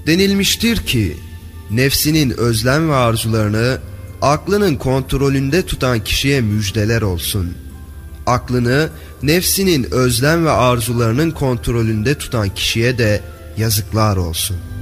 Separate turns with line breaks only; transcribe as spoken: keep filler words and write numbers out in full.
Denilmiştir ki, nefsinin özlem ve arzularını aklının kontrolünde tutan kişiye müjdeler olsun. Aklını nefsinin özlem ve arzularının kontrolünde tutan kişiye de yazıklar olsun.